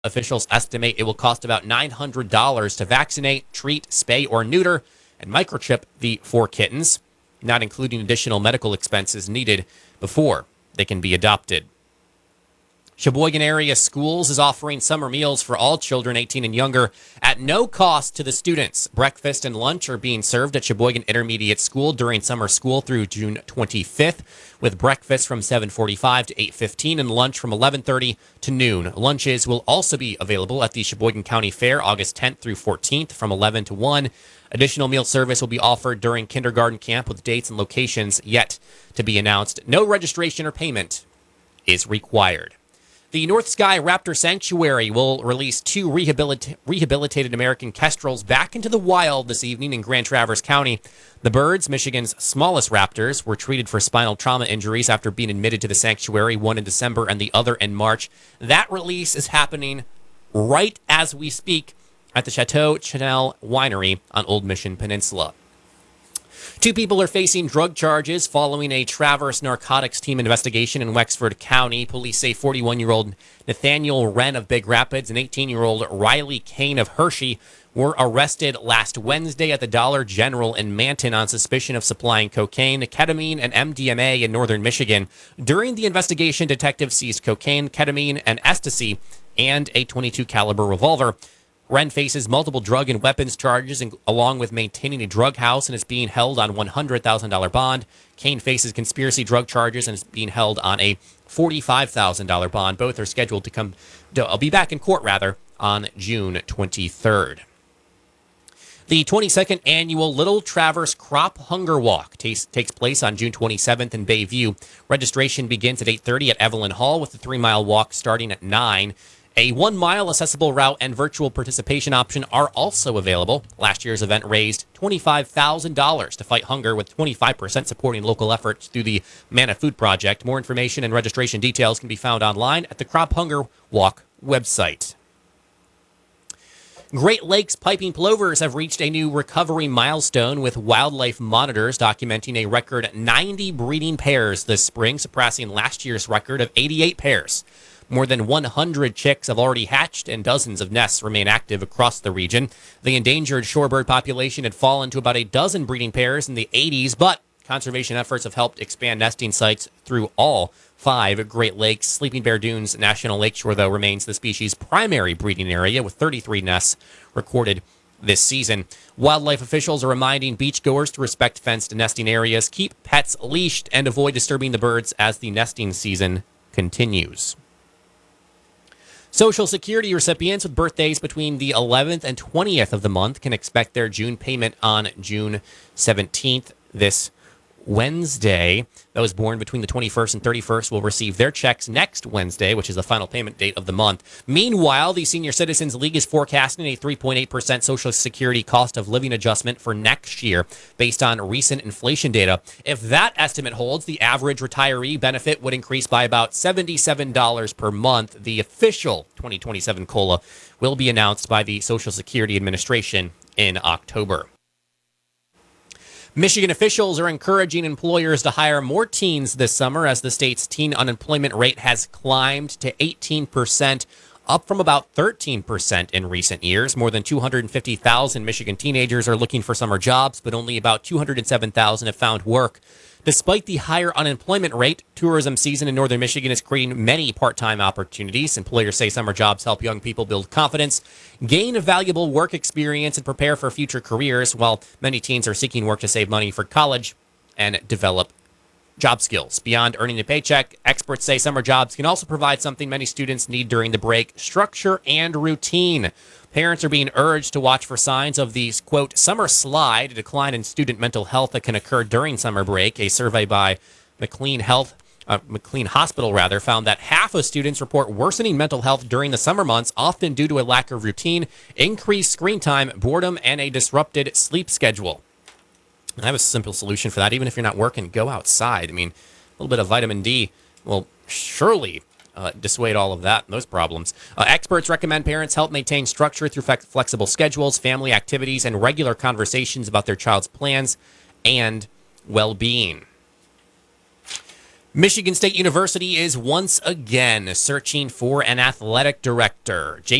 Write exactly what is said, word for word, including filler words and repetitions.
Officials estimate it will cost about nine hundred dollars to vaccinate, treat, spay, or neuter, and microchip the four kittens, not including additional medical expenses needed before they can be adopted. Sheboygan Area Schools is offering summer meals for all children eighteen and younger at no cost to the students. Breakfast and lunch are being served at Sheboygan Intermediate School during summer school through June twenty-fifth, with breakfast from seven forty-five to eight fifteen and lunch from eleven thirty to noon. Lunches will also be available at the Sheboygan County Fair August tenth through fourteenth from eleven to one. Additional meal service will be offered during kindergarten camp with dates and locations yet to be announced. No registration or payment is required. The North Sky Raptor Sanctuary will release two rehabilit- rehabilitated American kestrels back into the wild this evening in Grand Traverse County. The birds, Michigan's smallest raptors, were treated for spinal trauma injuries after being admitted to the sanctuary, one in December and the other in March. That release is happening right as we speak at the Chateau Chanel Winery on Old Mission Peninsula. Two people are facing drug charges following a Traverse Narcotics Team investigation in Wexford County. Police say forty-one-year-old Nathaniel Wren of Big Rapids and eighteen-year-old Riley Kane of Hershey were arrested last Wednesday at the Dollar General in Manton on suspicion of supplying cocaine, ketamine, and M D M A in northern Michigan. During the investigation, detectives seized cocaine, ketamine, and ecstasy, and a twenty-two caliber revolver. Wren faces multiple drug and weapons charges, along with maintaining a drug house, and is being held on one hundred thousand dollars bond. Kane faces conspiracy drug charges and is being held on a forty-five thousand dollars bond. Both are scheduled to come, to, be back in court, rather, on June twenty-third. The twenty-second annual Little Traverse Crop Hunger Walk takes, takes place on June twenty-seventh in Bayview. Registration begins at eight thirty at Evelyn Hall, with the three-mile walk starting at nine. A one-mile accessible route and virtual participation option are also available. Last year's event raised twenty-five thousand dollars to fight hunger, with twenty-five percent supporting local efforts through the Manna Food Project. More information and registration details can be found online at the Crop Hunger Walk website. Great Lakes piping plovers have reached a new recovery milestone, with wildlife monitors documenting a record ninety breeding pairs this spring, surpassing last year's record of eighty-eight pairs. More than one hundred chicks have already hatched, and dozens of nests remain active across the region. The endangered shorebird population had fallen to about a dozen breeding pairs in the eighties, but conservation efforts have helped expand nesting sites through all five Great Lakes. Sleeping Bear Dunes National Lakeshore, though, remains the species' primary breeding area, with thirty-three nests recorded this season. Wildlife officials are reminding beachgoers to respect fenced nesting areas, keep pets leashed, and avoid disturbing the birds as the nesting season continues. Social Security recipients with birthdays between the eleventh and twentieth of the month can expect their June payment on June seventeenth this Wednesday. Those born between the twenty-first and thirty-first will receive their checks next Wednesday, which is the final payment date of the month. Meanwhile, the Senior Citizens League is forecasting a three point eight percent Social Security cost of living adjustment for next year based on recent inflation data. If that estimate holds, the average retiree benefit would increase by about seventy-seven dollars per month. The official twenty twenty-seven COLA will be announced by the Social Security Administration in October. Michigan officials are encouraging employers to hire more teens this summer, as the state's teen unemployment rate has climbed to eighteen percent, up from about thirteen percent in recent years. More than two hundred fifty thousand Michigan teenagers are looking for summer jobs, but only about two hundred seven thousand have found work. Despite the higher unemployment rate, tourism season in northern Michigan is creating many part-time opportunities. Employers say summer jobs help young people build confidence, gain valuable work experience, and prepare for future careers, while many teens are seeking work to save money for college and develop job skills. Beyond earning a paycheck, experts say summer jobs can also provide something many students need during the break: structure and routine. Parents are being urged to watch for signs of the, quote, summer slide, a decline in student mental health that can occur during summer break. A survey by McLean Health, uh, McLean Hospital, rather, found that half of students report worsening mental health during the summer months, often due to a lack of routine, increased screen time, boredom, and a disrupted sleep schedule. I have a simple solution for that. Even if you're not working, go outside. I mean, a little bit of vitamin D will surely Uh, dissuade all of that, those problems. Uh, experts recommend parents help maintain structure through flex- flexible schedules, family activities, and regular conversations about their child's plans and well-being. Michigan State University is once again searching for an athletic director.